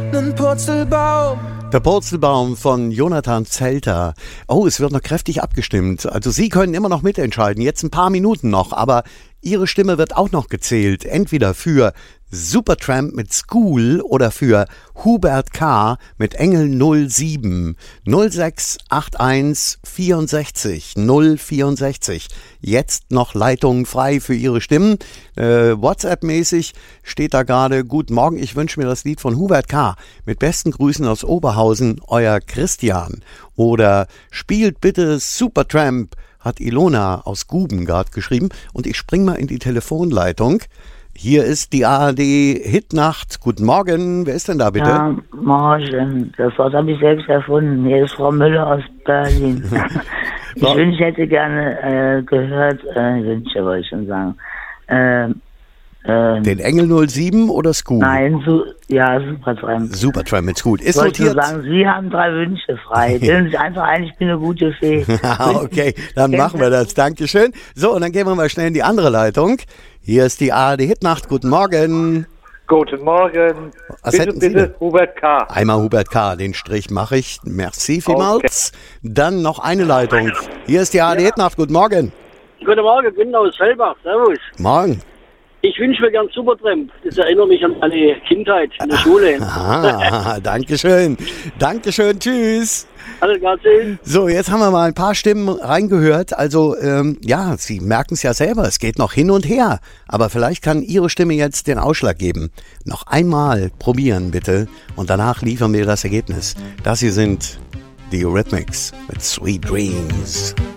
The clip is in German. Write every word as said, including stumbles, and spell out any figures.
nen Purzelbaum. Der Purzelbaum von Jonathan Zelter. Oh, es wird noch kräftig abgestimmt. Also Sie können immer noch mitentscheiden. Jetzt ein paar Minuten noch, aber Ihre Stimme wird auch noch gezählt. Entweder für Supertramp mit School oder für Hubert K. mit Engel null sieben null sechs acht eins vierundsechzig null vierundsechzig. Jetzt noch Leitungen frei für Ihre Stimmen. Äh, WhatsApp-mäßig steht da gerade: Guten Morgen, ich wünsche mir das Lied von Hubert K. Mit besten Grüßen aus Oberhausen, euer Christian. Oder spielt bitte Supertramp, hat Ilona aus Gubengard geschrieben. Und ich spring mal in die Telefonleitung. Hier ist die A R D-Hitnacht. Guten Morgen. Wer ist denn da bitte? Ja, morgen. Das Wort habe ich selbst erfunden. Hier ist Frau Müller aus Berlin. Ich wünsche, ich hätte gerne äh, gehört, äh, Wünsche wollte ich schon sagen. Äh, äh, Den Engel null sieben oder School? Nein, su ja, Supertramp. Supertramp mit School. Ist ich wollte notiert. nur sagen, Sie haben drei Wünsche frei. Bilden sich einfach ein, ich bin eine gute Fee. Okay, dann machen wir das. Dankeschön. So, und dann gehen wir mal schnell in die andere Leitung. Hier ist die A R D-Hitnacht. Guten Morgen. Guten Morgen. Was bitte, hätten Sie bitte, denn? Hubert K. Einmal Hubert K. Den Strich mache ich. Merci vielmals. Okay. Dann noch eine Leitung. Hier ist die A R D-Hitnacht. Guten Morgen. Guten Morgen, Günther aus Fellbach. Servus. Morgen. Ich wünsche mir gern Supertramp. Das erinnert mich an meine Kindheit in der Schule. Ah, Dankeschön. Dankeschön. Tschüss. Alles klar, tschüss. So, jetzt haben wir mal ein paar Stimmen reingehört. Also, ähm, ja, Sie merken es ja selber, es geht noch hin und her. Aber vielleicht kann Ihre Stimme jetzt den Ausschlag geben. Noch einmal probieren, bitte. Und danach liefern wir das Ergebnis. Das hier sind die Eurythmics mit Sweet Dreams.